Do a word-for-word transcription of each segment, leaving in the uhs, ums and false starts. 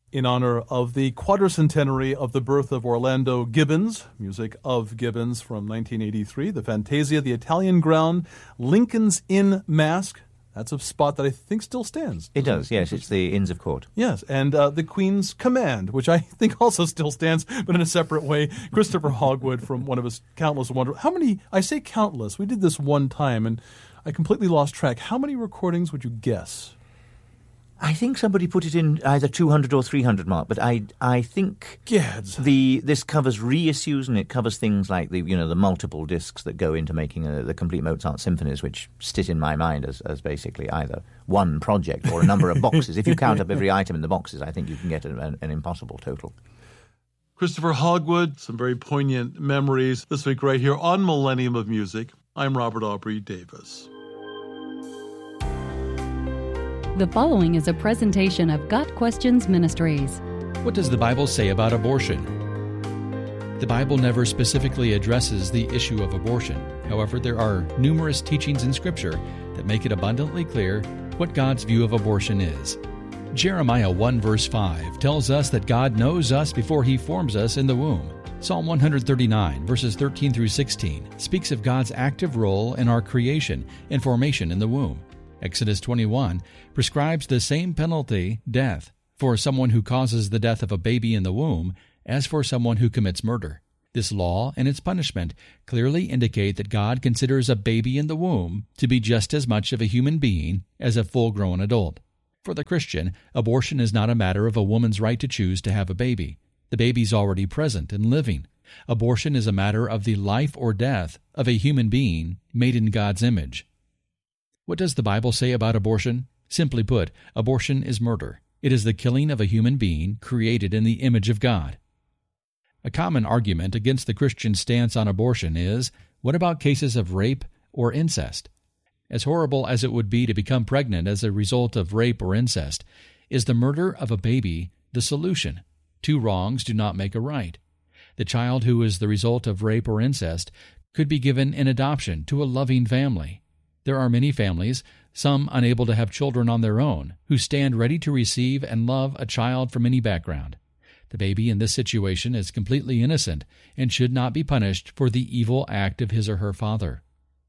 In honor of the quadricentenary of the birth of Orlando Gibbons, music of Gibbons from nineteen eighty-three, the Fantasia, the Italian Ground, Lincoln's Inn Masque. That's a spot that I think still stands. It does, yes. It's the Inns of Court. Yes, and uh, the Queen's Command, which I think also still stands, but in a separate way. Christopher Hogwood from one of his countless wonders. How many, I say countless, we did this one time, and I completely lost track. How many recordings would you guess? I think somebody put it in either two hundred or three hundred mark, but I I think Gads. the this covers reissues, and it covers things like the you know the multiple discs that go into making a, the complete Mozart symphonies, which sit in my mind as, as basically either one project or a number of boxes. If you count up every item in the boxes, I think you can get an, an, an impossible total. Christopher Hogwood, some very poignant memories this week right here on Millennium of Music. I'm Robert Aubrey Davis. The following is a presentation of Got Questions Ministries. What does the Bible say about abortion? The Bible never specifically addresses the issue of abortion. However, there are numerous teachings in Scripture that make it abundantly clear what God's view of abortion is. Jeremiah one verse five tells us that God knows us before He forms us in the womb. Psalm one thirty-nine verses thirteen through sixteen speaks of God's active role in our creation and formation in the womb. Exodus twenty-one prescribes the same penalty, death, for someone who causes the death of a baby in the womb as for someone who commits murder. This law and its punishment clearly indicate that God considers a baby in the womb to be just as much of a human being as a full-grown adult. For the Christian, abortion is not a matter of a woman's right to choose to have a baby. The baby's already present and living. Abortion is a matter of the life or death of a human being made in God's image. What does the Bible say about abortion? Simply put, abortion is murder. It is the killing of a human being created in the image of God. A common argument against the Christian stance on abortion is, what about cases of rape or incest? As horrible as it would be to become pregnant as a result of rape or incest, is the murder of a baby the solution? Two wrongs do not make a right. The child who is the result of rape or incest could be given in adoption to a loving family. There are many families, some unable to have children on their own, who stand ready to receive and love a child from any background. The baby in this situation is completely innocent and should not be punished for the evil act of his or her father.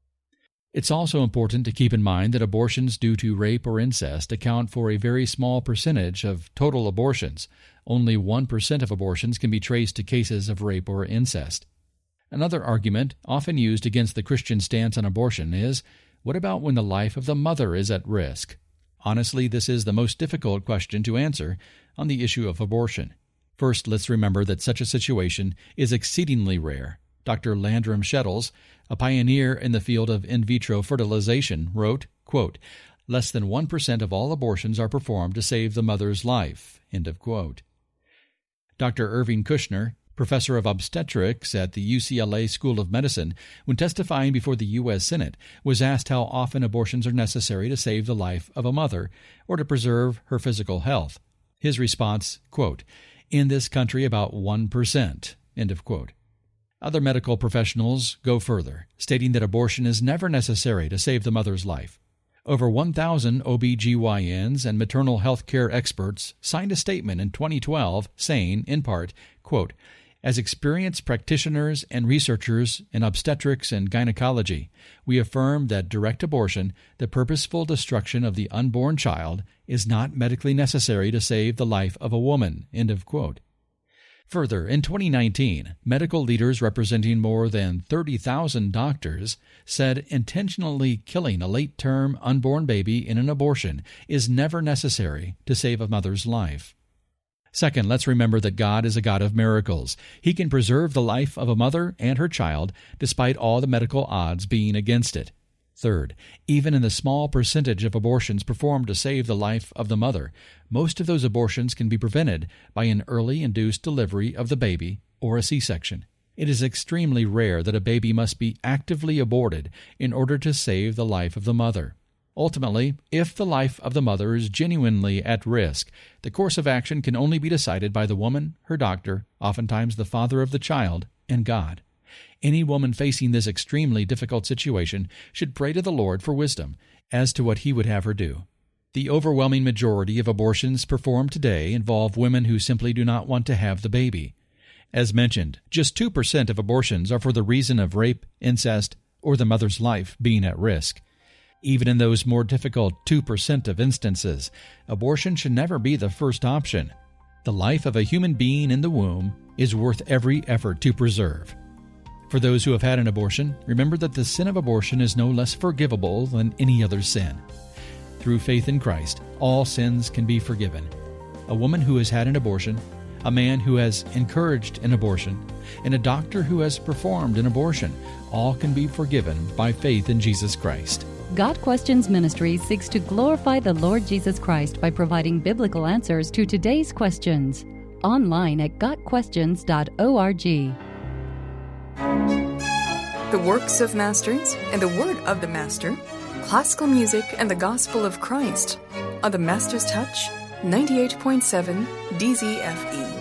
It's also important to keep in mind that abortions due to rape or incest account for a very small percentage of total abortions. Only one percent of abortions can be traced to cases of rape or incest. Another argument often used against the Christian stance on abortion is, what about when the life of the mother is at risk? Honestly, this is the most difficult question to answer on the issue of abortion. First, let's remember that such a situation is exceedingly rare. Doctor Landrum Shettles, a pioneer in the field of in vitro fertilization, wrote, quote, less than one percent of all abortions are performed to save the mother's life, end of quote. Doctor Irving Kushner, professor of obstetrics at the U C L A School of Medicine, when testifying before the U S Senate, was asked how often abortions are necessary to save the life of a mother or to preserve her physical health. His response, quote, in this country about one percent, end of quote. Other medical professionals go further, stating that abortion is never necessary to save the mother's life. Over one thousand O B G Y Ns and maternal health care experts signed a statement in twenty twelve saying, in part, quote, as experienced practitioners and researchers in obstetrics and gynecology, we affirm that direct abortion, the purposeful destruction of the unborn child, is not medically necessary to save the life of a woman, end of quote. Further, in twenty nineteen, medical leaders representing more than thirty thousand doctors said intentionally killing a late-term unborn baby in an abortion is never necessary to save a mother's life. Second, let's remember that God is a God of miracles. He can preserve the life of a mother and her child despite all the medical odds being against it. Third, even in the small percentage of abortions performed to save the life of the mother, most of those abortions can be prevented by an early induced delivery of the baby or a C-section. It is extremely rare that a baby must be actively aborted in order to save the life of the mother. Ultimately, if the life of the mother is genuinely at risk, the course of action can only be decided by the woman, her doctor, oftentimes the father of the child, and God. Any woman facing this extremely difficult situation should pray to the Lord for wisdom as to what He would have her do. The overwhelming majority of abortions performed today involve women who simply do not want to have the baby. As mentioned, just two percent of abortions are for the reason of rape, incest, or the mother's life being at risk. Even in those more difficult two percent of instances, abortion should never be the first option. The life of a human being in the womb is worth every effort to preserve. For those who have had an abortion, remember that the sin of abortion is no less forgivable than any other sin. Through faith in Christ, all sins can be forgiven. A woman who has had an abortion, a man who has encouraged an abortion, and a doctor who has performed an abortion, all can be forgiven by faith in Jesus Christ. Got Questions Ministry seeks to glorify the Lord Jesus Christ by providing biblical answers to today's questions. Online at got questions dot org. The works of masters and the word of the master, classical music and the gospel of Christ on the Master's Touch ninety-eight point seven D Z F E.